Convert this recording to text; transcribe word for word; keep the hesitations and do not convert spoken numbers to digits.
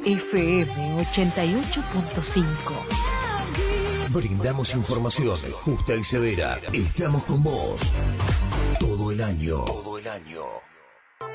F M ochenta y ocho punto cinco. Brindamos información justa y severa. Estamos con vos todo el año. Todo el año.